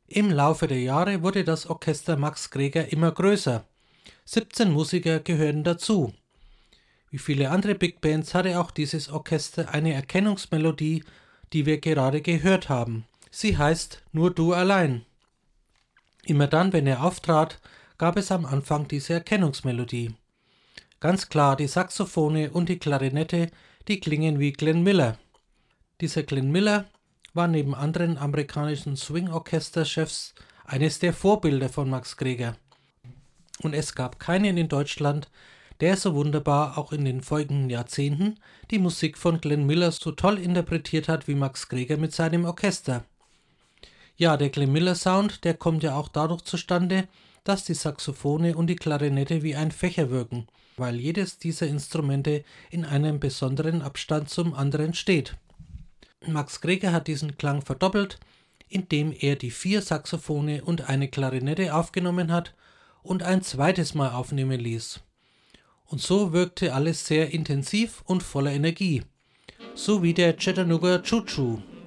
Im Laufe der Jahre wurde das Orchester Max Greger immer größer. 17 Musiker gehörten dazu. Wie viele andere Big Bands hatte auch dieses Orchester eine Erkennungsmelodie, die wir gerade gehört haben. Sie heißt Nur du allein. Immer dann, wenn er auftrat, gab es am Anfang diese Erkennungsmelodie. Ganz klar, die Saxophone und die Klarinette, die klingen wie Glenn Miller. Dieser Glenn Miller war neben anderen amerikanischen Swing-Orchester-Chefs eines der Vorbilder von Max Greger. Und es gab keinen in Deutschland, der so wunderbar auch in den folgenden Jahrzehnten die Musik von Glenn Miller so toll interpretiert hat wie Max Greger mit seinem Orchester. Ja, der Glenn Miller Sound, der kommt ja auch dadurch zustande, dass die Saxophone und die Klarinette wie ein Fächer wirken, weil jedes dieser Instrumente in einem besonderen Abstand zum anderen steht. Max Greger hat diesen Klang verdoppelt, indem er die 4 Saxophone und eine Klarinette aufgenommen hat und ein zweites Mal aufnehmen ließ. Und so wirkte alles sehr intensiv und voller Energie, so wie der Chattanooga Choo Choo.